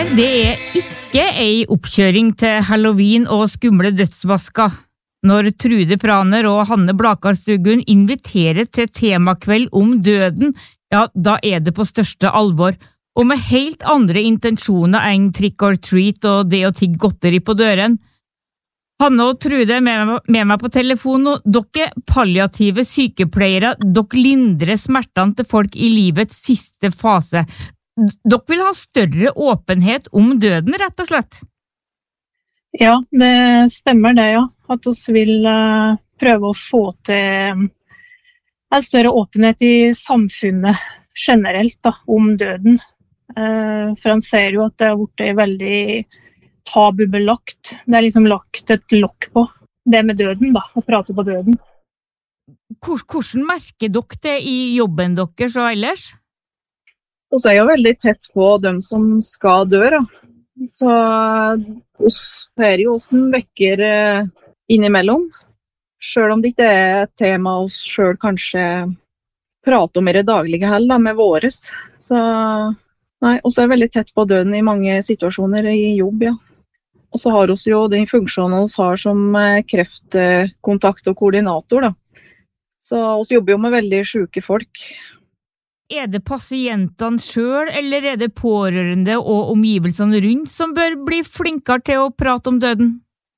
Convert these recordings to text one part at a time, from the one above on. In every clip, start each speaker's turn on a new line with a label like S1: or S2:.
S1: Det ikke ei oppkjøring til Halloween og skumle dødsmasker. Når Trude Praner og Hanne Blakarstugun inviterer til temakveld om døden, ja, da det på største alvor, og med helt andre intensjoner enn trick or treat og det å tigge godteri på døren. Hanne og Trude med meg på telefonen, og dere palliative sykepleiere, dere lindrer smertene til folk i livets siste fase. Dere vil ha større åpenhet om døden, rett og slett?
S2: Ja, det stemmer det, ja. At vi vil prøve å få til en større åpenhet i samfunnet generelt da, om døden. For han ser jo at det har vært veldig tabubelagt. Det liksom lagt et lokk på det med døden, da, å prate på døden.
S1: Hvordan merker dere det i jobben deres og ellers?
S3: Og så jo veldig tett på dem som skal dø, da. Så oss hører jo hvordan vekker innimellom. Selv om det ikke et tema oss selv kanskje prater om i det daglige held, da, med våres. Så nei, også veldig tett på døden i mange situasjoner i jobb, ja. Og så har oss jo den funksjonen oss har som kreftkontakt og koordinator, da. Så oss jobber jo med veldig syke folk.
S1: Det pasientene selv, eller det pårørende og omgivelsene rundt som bør bli flinkere til å prate om døden?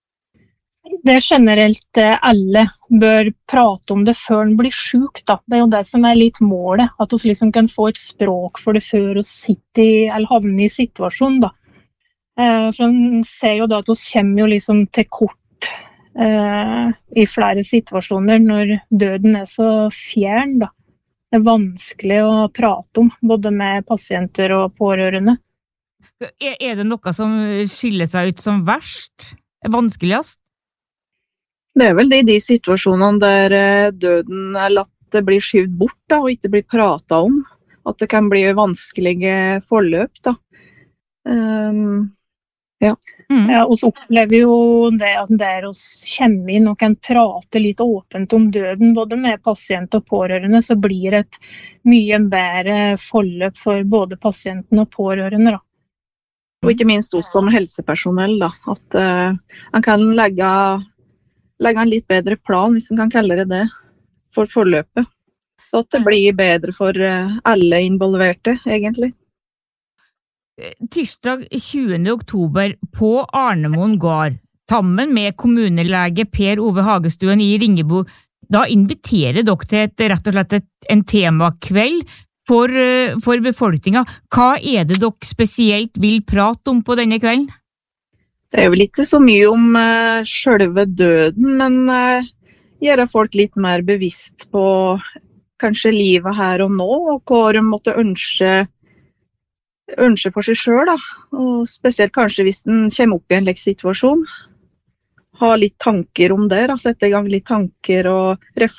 S2: Det generelt alle bør prate om det før den blir syk, da. Det jo det som litt målet, at vi liksom kan få et språk for det før vi sitter i, eller havner i situasjonen, da. For man ser jo da at vi kommer jo liksom til kort i flere situasjoner når døden så fjern, da. Det vanskelig å prate om, både med pasienter og pårørende.
S1: Det noe som skiller seg ut som verst? Vanskeligst?
S3: Det vel det i de situasjonene der døden latt det blir skyvd bort, da, og ikke blir pratet om. At det kan bli vanskelige forløp, da. Ja.
S2: Ja, vi opplever jo det at der vi kommer inn og kan prate litt åpent om døden, både med pasient og pårørende, så blir det et mye bedre forløp for både pasienten og pårørende, da.
S3: Og ikke minst oss som helsepersonell, da, at man kan legge en litt bedre plan, hvis man kan kalle det, for forløpet. Så at det blir bedre for alle involverte, egentlig.
S1: Tirsdag 20. oktober på Arnemoen gård, sammen med kommunelege Per Ove Hagestuen i Ringebu, da inviterer dere til rett og slett en temakveld for befolkningen. Hva det dere spesielt vil prate om på denne kvelden?
S3: Det vel ikke så mye om selve døden, men gjøre folk litt mer bevisst på kanskje livet her og nå, og hva de måtte ønske for seg selv, da. Og spesielt kanskje hvis den kommer opp i en situasjon. Ha litt tanker om det, da. Sette i gang litt tanker og